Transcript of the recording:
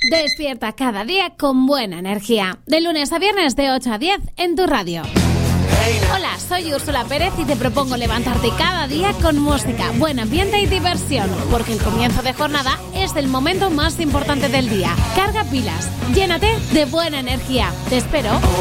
Despierta cada día con buena energía. De lunes a viernes de 8 a 10 en tu radio. Hola, soy Úrsula Pérez y te propongo levantarte cada día con música, buen ambiente y diversión, porque el comienzo de jornada es el momento más importante del día. Carga pilas, llénate de buena energía. Te espero.